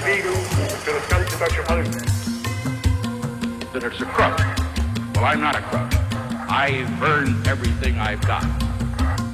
Spiegel, to the studies about your mother. That it's a crook. Well, I'm not a crook. I've earned everything I've got.